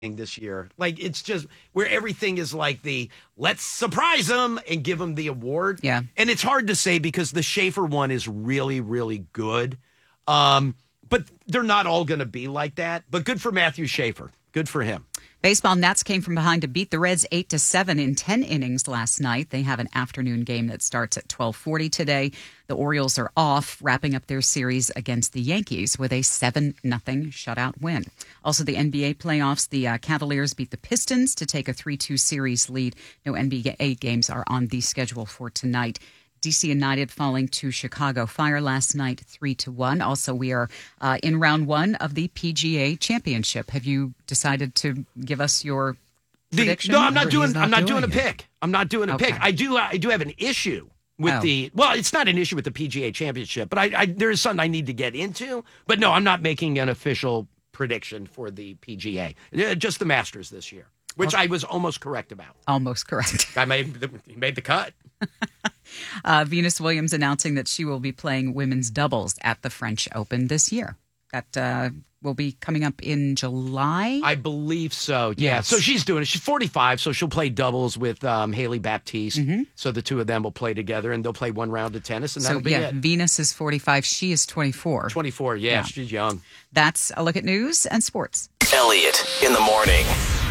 this year. Like, it's just where everything is like let's surprise them and give them the award. Yeah. And it's hard to say because the Schaefer one is really, really good. But they're not all going to be like that. But good for Matthew Schaefer. Good for him. Baseball, Nats came from behind to beat the Reds 8-7 in 10 innings last night. They have an afternoon game that starts at 12:40 today. The Orioles are off, wrapping up their series against the Yankees with a 7-0 shutout win. Also, the NBA playoffs, the Cavaliers beat the Pistons to take a 3-2 series lead. No NBA games are on the schedule for tonight. DC United falling to Chicago Fire last night, 3-1. Also, we are in round one of the PGA Championship. Have you decided to give us your prediction? No, I'm not doing a pick. I'm not doing a Okay. pick. I do have an issue with it's not an issue with the PGA Championship, but there is something I need to get into. But no, I'm not making an official prediction for the PGA. Just the Masters this year, which I was almost correct about. Almost correct. He made the cut. Venus Williams announcing that she will be playing women's doubles at the French Open this year. That will be coming up in July. I believe so. Yeah. Yes. So she's doing it. She's 45, so she'll play doubles with Haley Baptiste. Mm-hmm. So the two of them will play together, and they'll play one round of tennis, and that'll be it. Venus is 45. She is 24. 24, yeah. She's young. That's a look at news and sports. Elliot in the morning.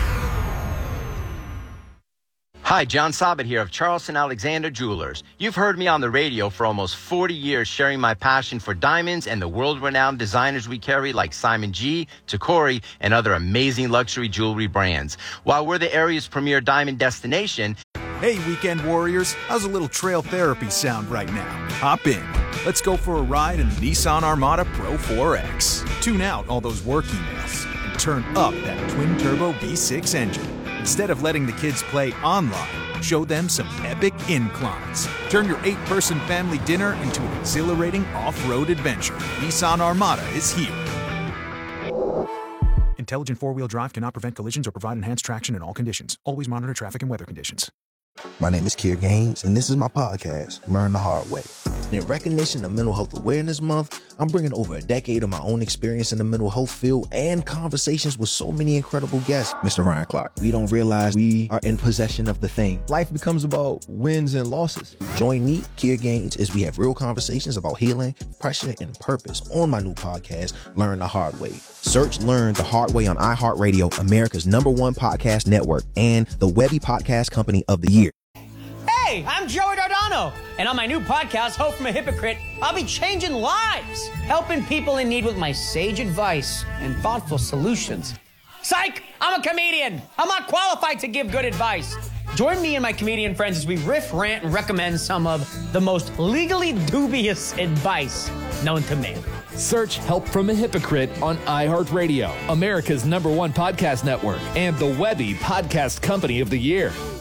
Hi, John Sabat here of Charleston Alexander Jewelers. You've heard me on the radio for almost 40 years sharing my passion for diamonds and the world-renowned designers we carry like Simon G, Tacori, and other amazing luxury jewelry brands. While we're the area's premier diamond destination... Hey, weekend warriors, how's a little trail therapy sound right now? Hop in. Let's go for a ride in the Nissan Armada Pro 4X. Tune out all those work emails and turn up that twin-turbo V6 engine. Instead of letting the kids play online, show them some epic inclines. Turn your 8-person family dinner into an exhilarating off-road adventure. Nissan Armada is here. Intelligent four-wheel drive cannot prevent collisions or provide enhanced traction in all conditions. Always monitor traffic and weather conditions. My name is Kier Gaines, and this is my podcast, Learn the Hard Way. In recognition of Mental Health Awareness Month, I'm bringing over a decade of my own experience in the mental health field and conversations with so many incredible guests. Mr. Ryan Clark, we don't realize we are in possession of the thing. Life becomes about wins and losses. Join me, Kier Gaines, as we have real conversations about healing, pressure, and purpose on my new podcast, Learn the Hard Way. Search Learn the Hard Way on iHeartRadio, America's #1 podcast network, and the Webby Podcast Company of the Year. Hey, I'm Joey Dardano, and on my new podcast, Hope from a Hypocrite, I'll be changing lives, helping people in need with my sage advice and thoughtful solutions. Psych! I'm a comedian. I'm not qualified to give good advice. Join me and my comedian friends as we riff, rant, and recommend some of the most legally dubious advice known to man. Search Help from a Hypocrite on iHeartRadio, America's #1 podcast network, and the Webby Podcast Company of the Year.